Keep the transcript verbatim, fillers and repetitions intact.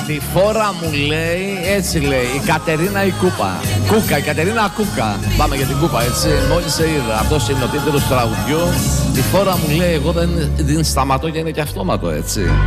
Τη φόρα μου λέει, έτσι λέει, η Κατερίνα η Κούπα. Κούκα, η Κατερίνα Κούκα. Πάμε για την Κούπα, έτσι. Μόλις σε είδα. Αυτός είναι ο τίτλος του τραγουδιού. Τη φόρα μου λέει, εγώ δεν την σταματώ και είναι και αυτόματο, έτσι.